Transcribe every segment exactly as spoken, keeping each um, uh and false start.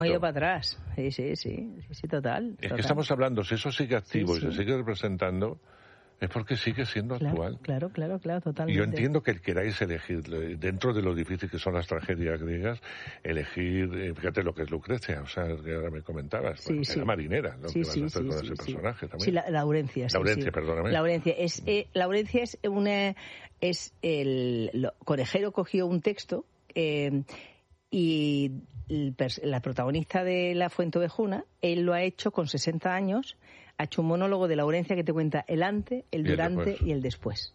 Ha ido para atrás, sí, sí, sí, sí, sí total. Es total. que estamos hablando, si eso sigue activo sí, sí. y se sigue representando, es porque sigue siendo claro, actual. Claro, claro, claro, totalmente. Y yo entiendo que queráis elegir, dentro de lo difícil que son las tragedias griegas, elegir, eh, fíjate lo que es Lucrecia, o sea, que ahora me comentabas, sí, bueno, sí. era marinera, ¿no? Sí, ¿Qué vas sí, a hacer sí, con sí, ese sí. personaje también? Sí, la, Laurencia. Sí, Laurencia, sí. perdóname. Laurencia es, eh, Laurencia es una, es el, lo, Conejero cogió un texto, eh, y el, la protagonista de La Fuenteovejuna, él lo ha hecho con sesenta años, ha hecho un monólogo de Laurencia que te cuenta el antes, el durante y el después.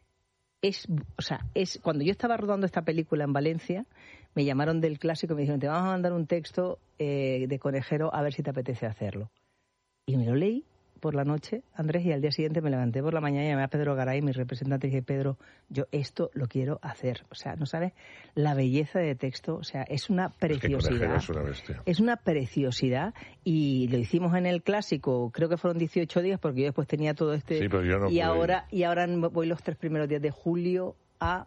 Es, o sea, es cuando yo estaba rodando esta película en Valencia, me llamaron del Clásico y me dijeron, te vamos a mandar un texto eh, de Conejero a ver si te apetece hacerlo. Y me lo leí por la noche, Andrés, y al día siguiente me levanté por la mañana y llamé a Pedro Garay, mi representante, y dije, Pedro, yo esto lo quiero hacer. O sea, no sabes la belleza de texto, o sea, es una preciosidad. Es, que es una bestia. Es una preciosidad, y lo hicimos en el Clásico, creo que fueron dieciocho días, porque yo después tenía todo este... Sí, pero yo no y ahora ir. Y ahora voy los tres primeros días de julio a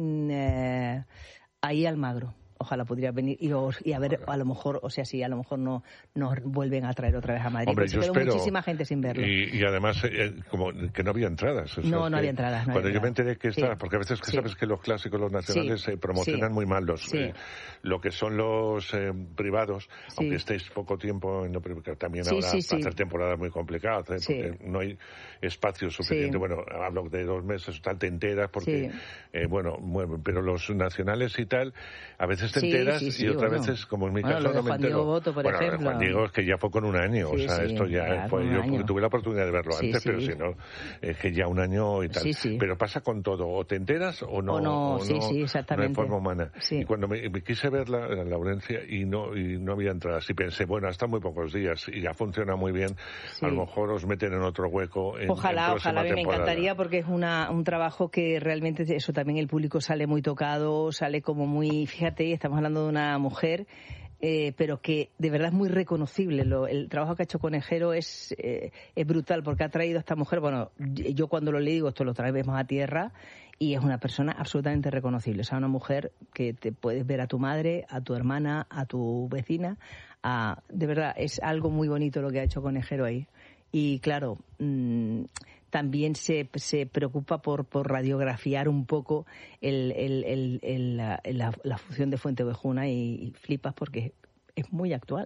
eh, ahí Almagro. Ojalá pudiera venir y, y a ver, a lo mejor, o sea, si a lo mejor no nos vuelven a traer otra vez a Madrid. Hombre, yo espero, muchísima gente sin verlo. Y, y además, eh, como que no había entradas. O sea, no, no que, había entradas. No cuando había yo me enteré que sí. estaba, porque a veces que sí. sabes que los clásicos, los nacionales, se sí. eh, promocionan sí. muy mal los, sí. eh, lo que son los eh, privados, sí. aunque estéis poco tiempo en lo privado, también sí, ahora sí, va a ser sí. temporadas muy complicadas, ¿eh? sí. porque no hay espacio suficiente. Sí. Bueno, hablo de dos meses, tal, te enteras, porque, sí. eh, bueno, bueno, pero los nacionales y tal, a veces te sí, enteras sí, sí, y otras bueno. veces, como en mi bueno, caso, lo de no me Juan entero. Diego Boto, por bueno, ejemplo. Juan Diego es que ya fue con un año, sí, o sea, sí, esto ya claro, fue yo, porque tuve la oportunidad de verlo sí, antes, sí. pero si no, es que ya un año y tal. Sí, sí. Pero pasa con todo, o te enteras o no, o no, o sí, no, sí, exactamente. no en forma humana. Sí. Y cuando me, me quise ver la, la Laurencia y no y no había entradas, y pensé, bueno, hasta muy pocos días, y ya funciona muy bien, sí. a lo mejor os meten en otro hueco en, ojalá, en ojalá, a mí me encantaría, porque es una, un trabajo que realmente, eso también el público sale muy tocado, sale como muy, fíjate, estamos hablando de una mujer, Eh, pero que de verdad es muy reconocible. Lo, el trabajo que ha hecho Conejero es, eh, es brutal, porque ha traído a esta mujer, bueno, yo cuando lo le digo, esto lo traemos a tierra, y es una persona absolutamente reconocible. O sea, una mujer que te puedes ver a tu madre, a tu hermana, a tu vecina, a, de verdad, es algo muy bonito lo que ha hecho Conejero ahí. Y claro, mmm, también se, se preocupa por, por radiografiar un poco el, el, el, el, la, la, la fusión de Fuenteovejuna, y, y flipas porque es muy actual.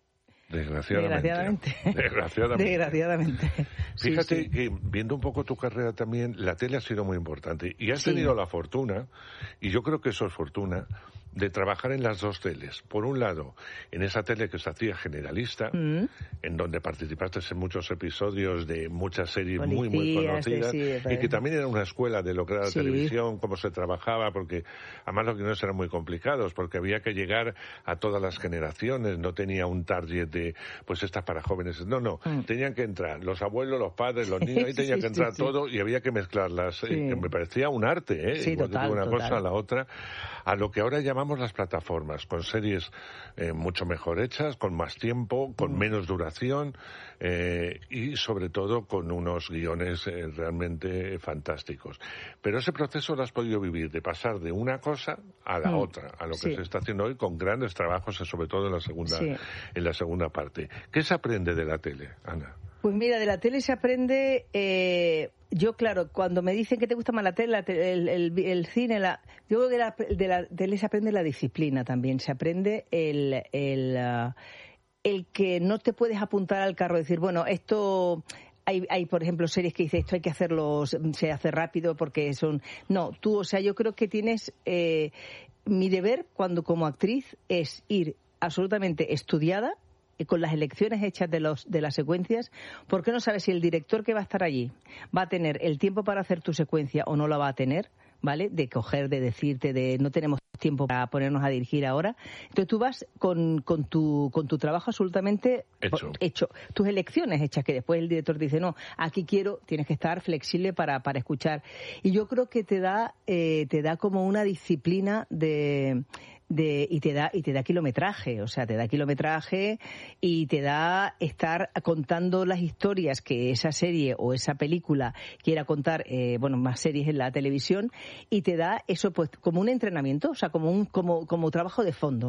Desgraciadamente. Desgraciadamente. Desgraciadamente. Desgraciadamente. Fíjate sí, sí. que viendo un poco tu carrera también, la tele ha sido muy importante. Y has sí. tenido la fortuna, y yo creo que eso es fortuna, de trabajar en las dos teles. Por un lado, en esa tele que se hacía generalista, mm. en donde participaste en muchos episodios de muchas series Policías, muy, muy conocidas, de, sí, y que también era una escuela de lo que era la sí. televisión, cómo se trabajaba, porque además los guiones eran muy complicados, porque había que llegar a todas las generaciones, no tenía un target de, pues esta para jóvenes, no, no, mm. tenían que entrar los abuelos, los padres, los niños, ahí tenía sí, que entrar sí, todo, sí. y había que mezclarlas, sí. eh, que me parecía un arte, ¿eh? Sí, igual total, que una total. cosa a la otra, a lo que ahora llamamos las plataformas, con series eh, mucho mejor hechas, con más tiempo, con mm. menos duración, eh, y sobre todo con unos guiones eh, realmente fantásticos. Pero ese proceso lo has podido vivir, de pasar de una cosa a la mm. otra, a lo que sí. se está haciendo hoy con grandes trabajos, sobre todo en la segunda, sí. en la segunda parte. ¿Qué se aprende de la tele, Ana? Pues mira, de la tele se aprende, eh, yo claro, cuando me dicen que te gusta más la tele, la te, el, el, el cine, la, yo creo que de la, de la tele se aprende la disciplina también, se aprende el, el, uh, el que no te puedes apuntar al carro y decir, bueno, esto... Hay, hay, por ejemplo, series que dicen esto hay que hacerlo, se hace rápido porque son... No, tú, o sea, yo creo que tienes... Eh, mi deber cuando como actriz es ir absolutamente estudiada, con las elecciones hechas de los de las secuencias, porque no sabes si el director que va a estar allí va a tener el tiempo para hacer tu secuencia o no la va a tener, ¿vale? De coger, de decirte, de no tenemos tiempo para ponernos a dirigir ahora. Entonces tú vas con, con tu con tu trabajo absolutamente hecho. hecho. Tus elecciones hechas, que después el director dice, no, aquí quiero, tienes que estar flexible para, para escuchar. Y yo creo que te da, eh, te da como una disciplina de... De, y te da y te da kilometraje, o sea, te da kilometraje y te da estar contando las historias que esa serie o esa película quiera contar, eh, bueno, más series en la televisión, y te da eso pues como un entrenamiento, o sea, como un como como trabajo de fondo,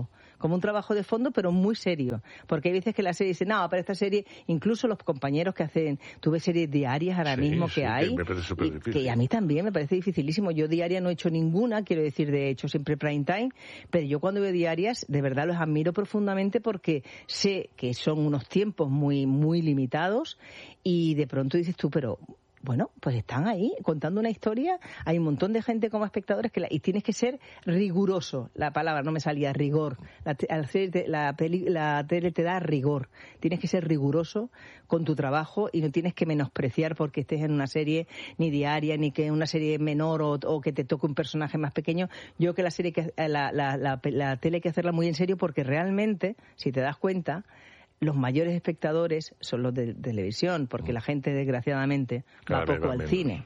como un trabajo de fondo, pero muy serio. Porque hay veces que la serie dice, no, para esta serie, incluso los compañeros que hacen, tuve series diarias ahora sí, mismo que sí, hay, que me parece súper difícil. Que a mí también me parece dificilísimo. Yo diaria no he hecho ninguna, quiero decir, de hecho siempre prime time, pero yo cuando veo diarias, de verdad los admiro profundamente porque sé que son unos tiempos muy, muy limitados y de pronto dices tú, pero... Bueno, pues están ahí contando una historia, hay un montón de gente como espectadores que la, y tienes que ser riguroso, la palabra no me salía, rigor, la, la, peli, la tele te da rigor, tienes que ser riguroso con tu trabajo y no tienes que menospreciar porque estés en una serie ni diaria, ni que en una serie menor o, o que te toque un personaje más pequeño. Yo creo que la serie que, la, la, la, la tele hay que hacerla muy en serio porque realmente, si te das cuenta, los mayores espectadores son los de televisión, porque la gente, desgraciadamente, va poco al cine.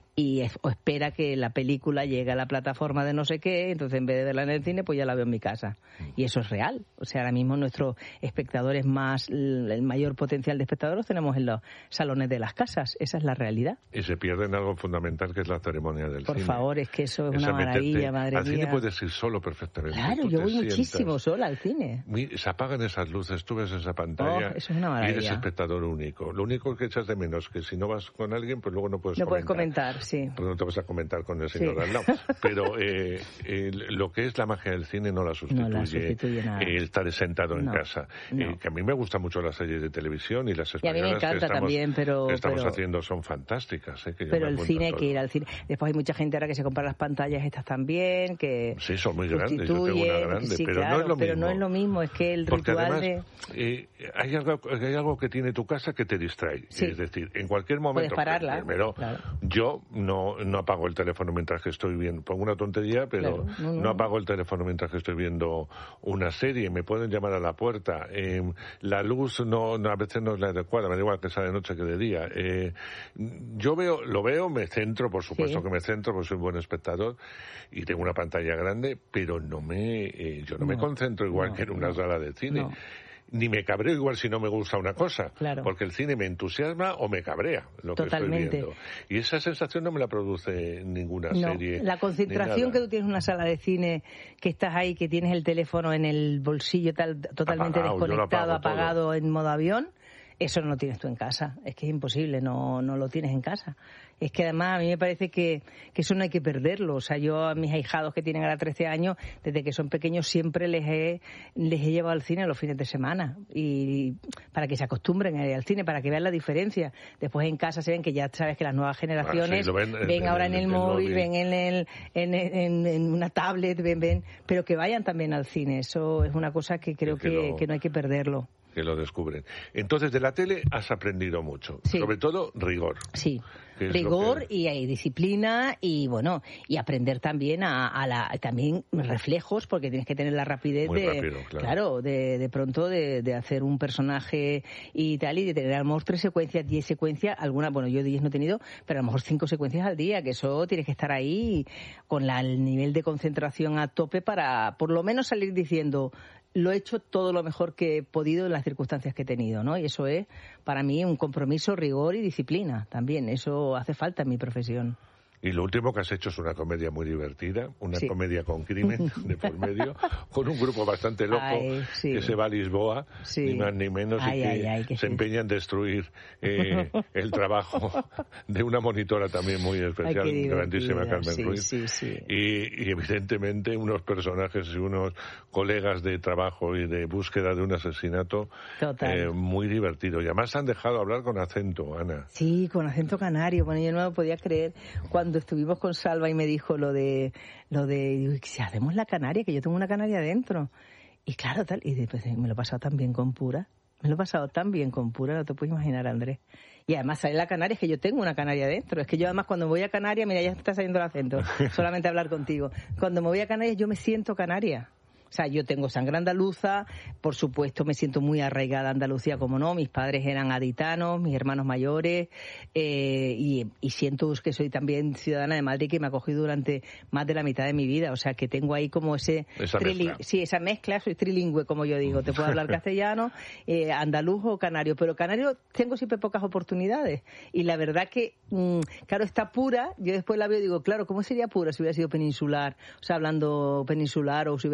Y es, o espera que la película llegue a la plataforma de no sé qué, entonces en vez de verla en el cine, pues ya la veo en mi casa. Y eso es real. O sea, ahora mismo nuestros espectadores más, el mayor potencial de espectadores tenemos en los salones de las casas. Esa es la realidad. Y se pierden algo fundamental que es la ceremonia del Por cine. Por favor, es que eso es Esa una maravilla, meterte, madre al mía. Al cine puedes ir solo perfectamente. Claro, tú yo voy sientas, muchísimo sola al cine. Se apagan esas luces, tú ves esa pantalla oh, eso es una maravilla. Y eres espectador único. Lo único que echas de menos que si no vas con alguien, pues luego no puedes no comentar. No puedes comentar, sí. Porque no te vas a comentar con el señor sí. de al lado. Pero eh, el, lo que es la magia del cine no la sustituye, no la sustituye nada. El estar sentado en no, casa. No. Eh, que a mí me gustan mucho las series de televisión y las españolas y a mí me encanta que estamos, también, pero, que estamos pero, haciendo son fantásticas. Eh, que pero el cine hay todo. que ir al cine. Después hay mucha gente ahora que se compra las pantallas estas también, que sí, son muy grandes, yo tengo una grande, sí, pero claro, no es lo pero mismo. no es lo mismo, es que el Porque ritual además, de... Eh, hay, algo, hay algo que tiene tu casa que te distrae. Sí. Es decir, en cualquier momento... Puedes pararla. Primero, claro. yo no, no apago el teléfono mientras que estoy viendo... Pongo una tontería, pero claro. no, no. no apago el teléfono mientras que estoy viendo una serie. Me pueden llamar a la puerta. Eh, la luz no, no a veces no es la adecuada. Me da igual que sea de noche que de día. Eh, yo veo, lo veo, me centro, por supuesto sí. que me centro, porque soy un buen espectador y tengo una pantalla grande, pero no me, eh, yo no, no me concentro igual no, que en una no, sala de cine. No. Ni me cabreo igual si no me gusta una cosa, claro. porque el cine me entusiasma o me cabrea lo Totalmente. que estoy viendo. Y esa sensación no me la produce ninguna no. serie. La concentración que tú tienes en una sala de cine, que estás ahí, que tienes el teléfono en el bolsillo tal, totalmente apagado, desconectado, apagado todo. En modo avión, eso no lo tienes tú en casa. Es que es imposible, no, no lo tienes en casa. Es que además a mí me parece que, que eso no hay que perderlo. O sea, yo a mis ahijados que tienen ahora trece años, desde que son pequeños siempre les he, les he llevado al cine los fines de semana. Y para que se acostumbren a ir al cine, para que vean la diferencia. Después en casa se ven que ya sabes que las nuevas generaciones ah, sí, ven, ven en, ahora en el, el móvil, móvil, ven en, el, en, en, en una tablet, ven, ven, pero que vayan también al cine. Eso es una cosa que creo que, que, lo... que no hay que perderlo. Que lo descubren. Entonces, de la tele has aprendido mucho. Sí. Sobre todo, rigor. Sí. Rigor que... y, y disciplina y, bueno, y aprender también a, a la también reflejos, porque tienes que tener la rapidez Muy de... rápido, claro. claro, de, de pronto de, de hacer un personaje y tal, y de tener a lo mejor tres secuencias, diez secuencias, algunas, bueno, yo diez no he tenido, pero a lo mejor cinco secuencias al día, que eso tienes que estar ahí con la, el nivel de concentración a tope para, por lo menos, salir diciendo... lo he hecho todo lo mejor que he podido en las circunstancias que he tenido, ¿no? Y eso es, para mí, un compromiso, rigor y disciplina también. Eso hace falta en mi profesión. Y lo último que has hecho es una comedia muy divertida, una sí. comedia con crimen de por medio, con un grupo bastante loco ay, sí. que se va a Lisboa, sí. ni más ni menos, ay, y que, ay, ay, que se sí. empeña en destruir eh, el trabajo de una monitora también muy especial, ay, grandísima Carmen sí, Ruiz. Sí, sí. Y, y evidentemente unos personajes y unos colegas de trabajo y de búsqueda de un asesinato eh, muy divertido. Y además han dejado hablar con acento, Ana. Sí, con acento canario. Bueno, yo no lo podía creer cuando estuvimos con Salva y me dijo lo de, lo de, si hacemos la canaria, que yo tengo una canaria adentro. Y claro, tal, y después me lo he pasado tan bien con Pura. Me lo he pasado tan bien con Pura, no te puedes imaginar, Andrés. Y además sale la canaria, es que yo tengo una canaria adentro. Es que yo además cuando me voy a Canarias, mira, ya está saliendo el acento, solamente hablar contigo. Cuando me voy a Canarias yo me siento canaria. O sea, yo tengo sangre andaluza, por supuesto me siento muy arraigada a Andalucía, como no, mis padres eran gaditanos, mis hermanos mayores, eh, y, y siento que soy también ciudadana de Madrid, que me ha acogido durante más de la mitad de mi vida, o sea, que tengo ahí como ese... Esa mezcla. Sí, esa mezcla, soy trilingüe, como yo digo, te puedo hablar castellano, eh, andaluz o canario, pero canario tengo siempre pocas oportunidades, y la verdad que, mmm, claro, está Pura, yo después la veo y digo, claro, ¿cómo sería Pura si hubiera sido peninsular, o sea, hablando peninsular, o si hubiera sido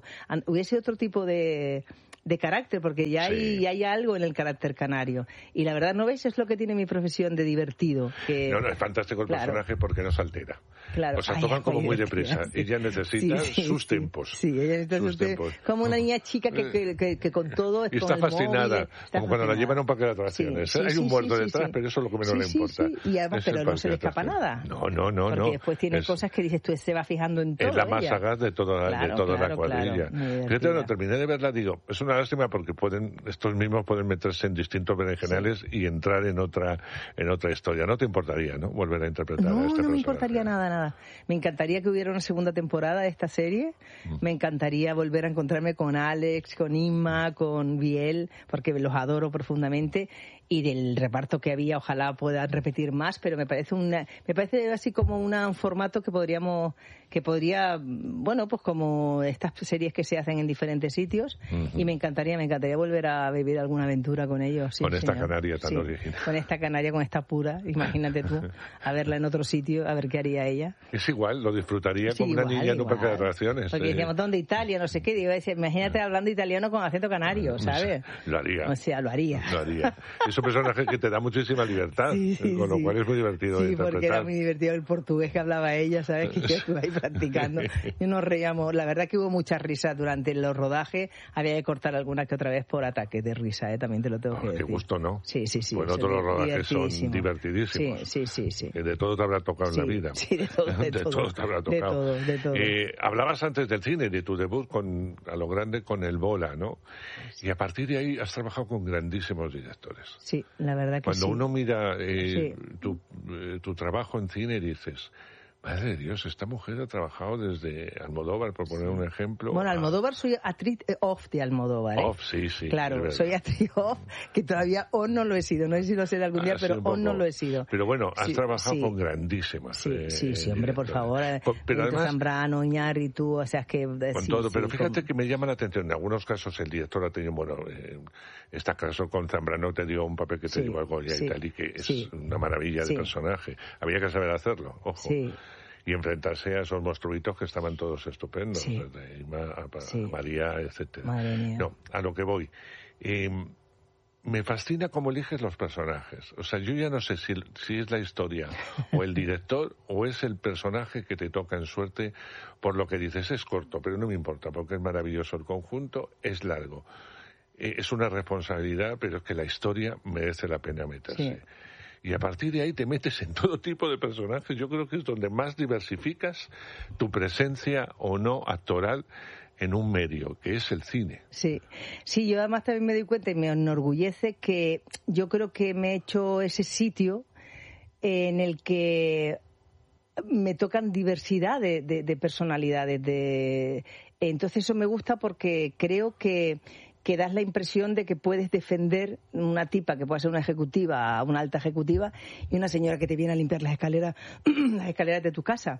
hubiese otro tipo de... de carácter, porque ya hay, sí. ya hay algo en el carácter canario. Y la verdad, ¿no ves? Es lo que tiene mi profesión de divertido. Que... No, no, es fantástico el claro. personaje porque no se altera. Claro. O sea, Ay, toman como muy divertida, deprisa. sí. Ella necesita sí, sí, sus sí. tiempos. Sí, ella necesita sus sus tiempos. tiempos. Como una niña chica que, que, que, que con todo es y con está el fascinada, móvil, está como fascinada. cuando la llevan a un parque de atracciones. Sí, sí, Hay sí, un muerto sí, detrás, sí. pero eso es lo que menos sí, le sí, importa. Sí. Y además, es pero no se le escapa nada. No, no, no. Porque no. después tiene es... cosas que dices, tú se va fijando en todo. Es la más ella. sagaz de toda, claro, de toda claro, la cuadrilla. Claro, Fíjate, cuando terminé de verla, digo, es una lástima porque pueden estos mismos pueden meterse en distintos berenjenales sí. y entrar en otra en otra historia. ¿No te importaría, no? Volver a interpretar no, a este No, personaje. no me importaría nada, nada. Me encantaría que hubiera una segunda temporada de esta serie. Mm. Me encantaría volver a encontrarme con Alex, con Inma, con Biel, porque los adoro profundamente. Y del reparto que había, ojalá puedan repetir más, pero me parece una, me parece así como una, un formato que podríamos, que podría, bueno, pues como estas series que se hacen en diferentes sitios, uh-huh. y me encantaría, me encantaría volver a vivir alguna aventura con ellos. Sí, con esta señor. canaria tan sí, original. Con esta canaria, con esta pura, imagínate tú, a verla en otro sitio, a ver qué haría ella. Es igual, lo disfrutaría sí, como igual, una niña en un parque de igual. atracciones. Porque eh. decíamos, ¿dónde Italia? No sé qué, digo, imagínate hablando italiano con acento canario, ¿sabes? Lo haría. O sea, lo haría. Lo haría. Es un personaje que te da muchísima libertad, sí, sí, con lo sí. cual es muy divertido sí, de interpretar. Sí, porque era muy divertido el portugués que hablaba ella, ¿sabes? Que yo estuve ahí practicando y nos reíamos. La verdad que hubo mucha risa durante los rodajes. Había que cortar alguna que otra vez por ataques de risa, ¿eh? También te lo tengo oh, que decir. Qué gusto, ¿no? Sí, sí, sí. Bueno, todos los rodajes son divertidísimos. Sí, sí, sí. sí. Que de todo te habrá tocado sí, en la vida. Sí, de todo, de, de todo. todo te habrá tocado. De todo, de todo. Eh, hablabas antes del cine, de tu debut con, a lo grande con El Bola, ¿no? Y a partir de ahí has trabajado con grandísimos directores. Sí, la verdad que Cuando sí. uno mira eh, sí. tu, eh, tu trabajo en cine dices, madre de Dios, esta mujer ha trabajado desde Almodóvar, por poner sí. un ejemplo. Bueno, a... Almodóvar, soy actriz off de Almodóvar. ¿eh? Off, sí, sí. Claro, soy actriz off, que todavía on no lo he sido. No sé si lo seré algún día, ah, pero sí, on no lo he sido. Pero bueno, has sí, trabajado sí. con grandísimas. Sí, eh, sí, sí, hombre, por favor. Pero, pero además, Zambrano, Iñárritu, o sea, es que... Con sí, todo, sí, pero fíjate con... que me llama la atención. En algunos casos el director ha tenido, bueno, eh, este caso con Zambrano te dio un papel que te sí, llevó al Goya sí, y tal, y que es sí. una maravilla de sí. personaje. Había que saber hacerlo, ojo. Sí. Y enfrentarse a esos monstruitos que estaban todos estupendos, sí. desde Ima a, a sí. María, etcétera. Madre mía. No, a lo que voy. Eh, me fascina cómo eliges los personajes. O sea, yo ya no sé si, si es la historia o el director o es el personaje que te toca en suerte. Por lo que dices, es corto, pero no me importa, porque es maravilloso el conjunto, es largo. Eh, es una responsabilidad, pero es que la historia merece la pena meterse. Sí. Y a partir de ahí te metes en todo tipo de personajes. Yo creo que es donde más diversificas tu presencia o no actoral en un medio, que es el cine. Sí, sí, yo además también me doy cuenta y me enorgullece que yo creo que me he hecho ese sitio en el que me tocan diversidad de, de, de personalidades. De... Entonces eso me gusta porque creo que... que das la impresión de que puedes defender una tipa que puede ser una ejecutiva, una alta ejecutiva, y una señora que te viene a limpiar las escaleras, las escaleras de tu casa.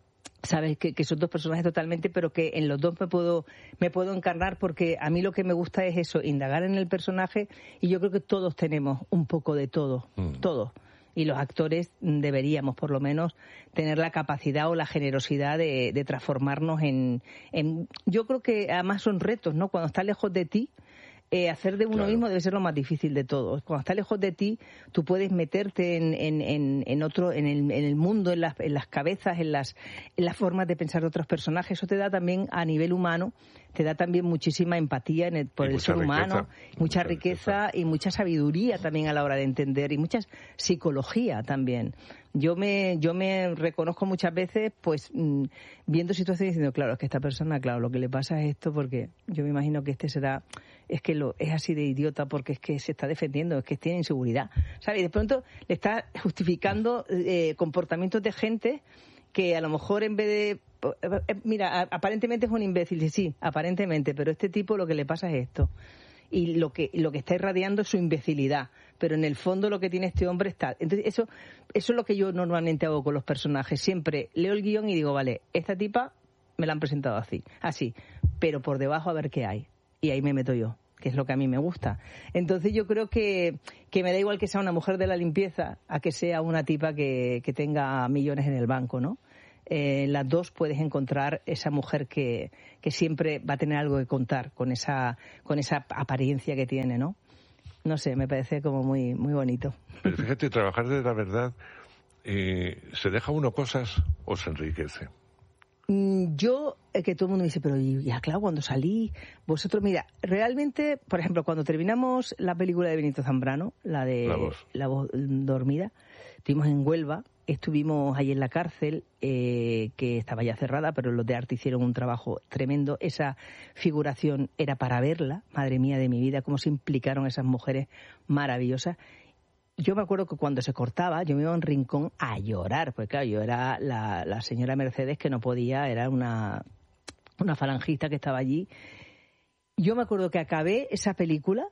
Sabes que, que son dos personajes totalmente, pero que en los dos me puedo, me puedo encarnar, porque a mí lo que me gusta es eso, indagar en el personaje, y yo creo que todos tenemos un poco de todo, mm. todos. Y los actores deberíamos, por lo menos, tener la capacidad o la generosidad de, de transformarnos en, en... Yo creo que además son retos, ¿no? Cuando estás lejos de ti, eh, hacer de uno claro. mismo debe ser lo más difícil de todo. Cuando estás lejos de ti, tú puedes meterte en, en, en, en otro, en el, en el mundo, en las, en las cabezas, en las, en las formas de pensar de otros personajes. Eso te da también, a nivel humano, te da también muchísima empatía en el, por el ser humano, mucha, mucha riqueza, riqueza y mucha sabiduría también a la hora de entender, y mucha psicología también. Yo me yo me reconozco muchas veces, pues, mmm, viendo situaciones y diciendo, claro, es que esta persona, claro, lo que le pasa es esto, porque yo me imagino que este será, es que lo es así de idiota porque es que se está defendiendo, es que tiene inseguridad, ¿sabes? Y de pronto le está justificando eh, comportamientos de gente que a lo mejor en vez de... Mira, aparentemente es un imbécil, sí, aparentemente, pero este tipo lo que le pasa es esto. Y lo que lo que está irradiando es su imbecilidad, pero en el fondo lo que tiene este hombre está... Entonces eso eso es lo que yo normalmente hago con los personajes. Siempre leo el guión y digo, vale, esta tipa me la han presentado así, así, pero por debajo a ver qué hay. Y ahí me meto yo, que es lo que a mí me gusta. Entonces yo creo que, que me da igual que sea una mujer de la limpieza a que sea una tipa que, que tenga millones en el banco, ¿no? eh, las dos puedes encontrar esa mujer que, que siempre va a tener algo que contar con esa, con esa apariencia que tiene, ¿no? No sé, me parece como muy, muy bonito. Pero fíjate, trabajar de la verdad, eh, ¿se deja uno cosas o se enriquece? Yo, eh, que todo el mundo me dice, pero ya claro, cuando salí, vosotros, mira, realmente, por ejemplo, cuando terminamos la película de Benito Zambrano, la de La voz, la voz dormida, estuvimos en Huelva, estuvimos ahí en la cárcel, eh, que estaba ya cerrada, pero los de arte hicieron un trabajo tremendo. Esa figuración era para verla, madre mía de mi vida, cómo se implicaron esas mujeres maravillosas. Yo me acuerdo que cuando se cortaba, yo me iba a un rincón a llorar, porque claro, yo era la, la señora Mercedes que no podía, era una, una falangista que estaba allí. Yo me acuerdo que acabé esa película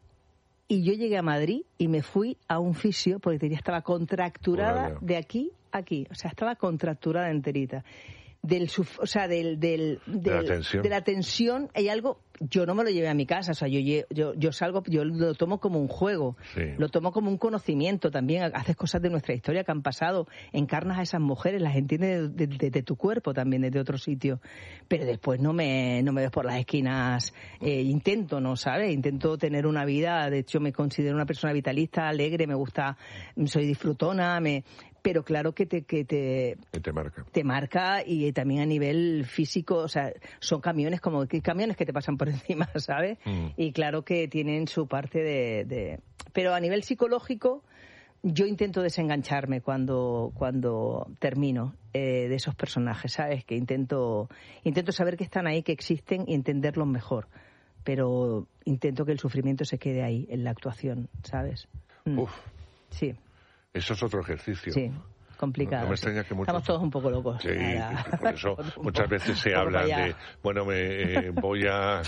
y yo llegué a Madrid y me fui a un fisio porque tenía, estaba contracturada Vaya. de aquí a aquí, o sea, estaba contracturada enterita. Del, suf- o sea, del, del, del- De la tensión. de la tensión, hay algo, yo no me lo llevé a mi casa, o sea, yo, lle- yo, yo salgo, yo lo tomo como un juego, Sí. lo tomo como un conocimiento también, haces cosas de nuestra historia que han pasado, encarnas a esas mujeres, las entiendes de, de- de tu cuerpo también, desde otro sitio, pero después no me, no me ves por las esquinas, eh, intento, ¿no sabes? Intento tener una vida, de hecho me considero una persona vitalista, alegre, me gusta, soy disfrutona, me... pero claro que te que te Que te marca. te marca y también a nivel físico, o sea, son camiones como que camiones que te pasan por encima, ¿sabes? Mm. Y claro que tienen su parte de, de... pero a nivel psicológico yo intento desengancharme cuando cuando termino eh, de esos personajes, ¿sabes? Que intento intento saber que están ahí, que existen y entenderlos mejor, pero intento que el sufrimiento se quede ahí en la actuación, ¿sabes? Mm. Uf, Sí. eso es otro ejercicio. Sí, complicado. No me sí. extraña que muchos... Estamos todos un poco locos. Sí, Ahora. y por eso Un muchas poco- veces se un poco habla para allá. de, bueno, me eh, voy a...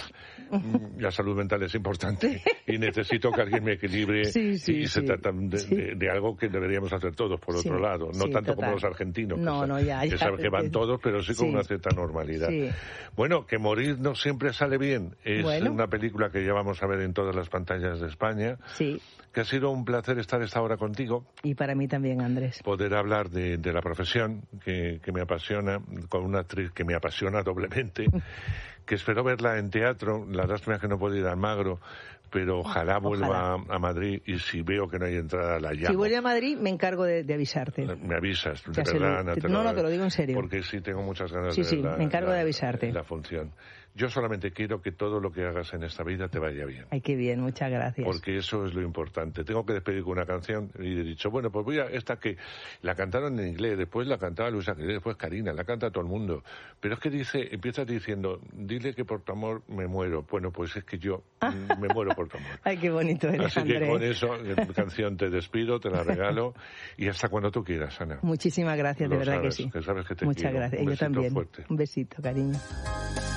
La salud mental es importante y necesito que alguien me equilibre Sí, sí, y se sí. trata de, Sí. de- de algo que deberíamos hacer todos, por Sí, otro lado. No sí, tanto total. como los argentinos, No, que, no, sa- ya, que ya, saben que van es- todos, pero sí con sí. una cierta normalidad. Sí. Bueno, que morir no siempre sale bien. Es Bueno. una película que ya vamos a ver en todas las pantallas de España. Sí, Que ha sido un placer estar esta hora contigo, y para mí también, Andrés. poder hablar de, de la profesión que, que me apasiona, con una actriz que me apasiona doblemente, que espero verla en teatro. La lástima es que no puedo ir a Almagro, pero ojalá vuelva a, a Madrid, y si veo que no hay entrada la llamo. Si vuelve a Madrid, me encargo de, de avisarte. Me avisas, de Ya se lo- verdad, Ana, te no, lo- no, te lo digo en serio. Porque sí tengo muchas ganas Sí, de sí, ver la, me encargo la- de avisarte. la función. Yo solamente quiero que todo lo que hagas en esta vida te vaya bien. Ay, qué bien, muchas gracias. Porque eso es lo importante. Tengo que despedir con una canción y he dicho, bueno, pues voy a esta que la cantaron en inglés, después la cantaba Luis Ángel, después Karina, la canta todo el mundo. Pero es que dice, empieza diciendo, dile que por tu amor me muero. Bueno, pues es que yo mm, me muero por tu amor. Ay, qué bonito eres, Así que Andrés. con eso, eh, canción te despido, te la regalo y hasta cuando tú quieras, Ana. Muchísimas gracias, de Lo verdad sabes, que sí. que sabes que te Muchas quiero. gracias. Un Yo besito también. fuerte. Un besito, cariño.